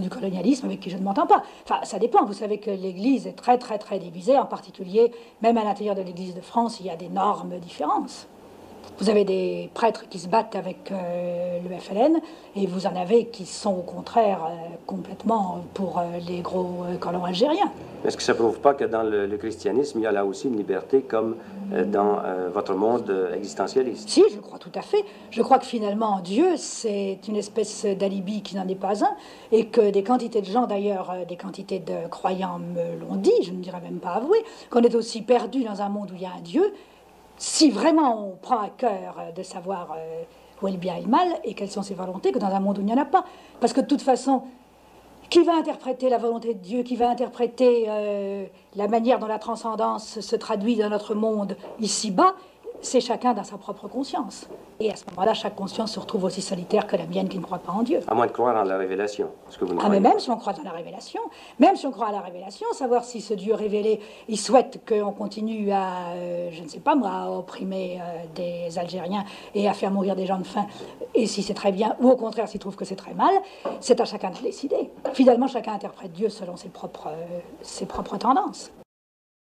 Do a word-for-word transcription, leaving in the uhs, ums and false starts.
du colonialisme avec qui je ne m'entends pas. Enfin, ça dépend. Vous savez que l'Église est très, très, très divisée. En particulier, même à l'intérieur de l'Église de France, il y a d'énormes différences. Vous avez des prêtres qui se battent avec euh, le F L N et vous en avez qui sont au contraire euh, complètement pour euh, les gros euh, colons algériens. Est-ce que ça ne prouve pas que dans le, le christianisme, il y a là aussi une liberté comme euh, dans euh, votre monde euh, existentialiste? Si, je crois tout à fait. Je crois que finalement, Dieu, c'est une espèce d'alibi qui n'en est pas un et que des quantités de gens, d'ailleurs, euh, des quantités de croyants me l'ont dit, je ne dirais même pas avoué, qu'on est aussi perdu dans un monde où il y a un Dieu. Si vraiment on prend à cœur de savoir euh, où est le bien et le mal et quelles sont ses volontés, que dans un monde où il n'y en a pas. Parce que de toute façon, qui va interpréter la volonté de Dieu, qui va interpréter euh, la manière dont la transcendance se traduit dans notre monde ici-bas, c'est chacun dans sa propre conscience. Et à ce moment-là, chaque conscience se retrouve aussi solitaire que la mienne qui ne croit pas en Dieu. À moins de croire en la révélation. Ce que vous ne ah, mais pas. même si on croit en la révélation, même si on croit à la révélation, savoir si ce Dieu révélé, il souhaite qu'on continue à, euh, je ne sais pas moi, à opprimer euh, des Algériens et à faire mourir des gens de faim, et si c'est très bien, ou au contraire s'il trouve que c'est très mal, c'est à chacun de décider. Finalement, chacun interprète Dieu selon ses propres, euh, ses propres tendances.